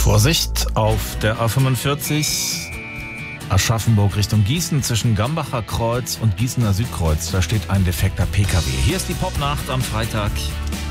Vorsicht auf der A45 Aschaffenburg Richtung Gießen zwischen Gambacher Kreuz und Gießener Südkreuz. Da steht ein defekter PKW. Hier ist die Popnacht am Freitag.